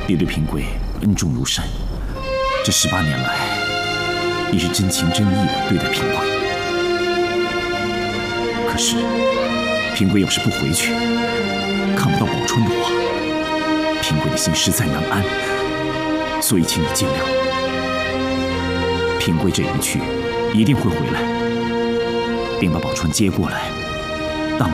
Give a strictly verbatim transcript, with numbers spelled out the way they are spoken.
你对平贵恩重如山，这十八年来，你是真情真意的对待平贵。可是，平贵要是不回去，看不到宝钏的话，平贵的心实在难安，所以请你见谅。平贵这一去，一定会回来，并把宝钏接过来。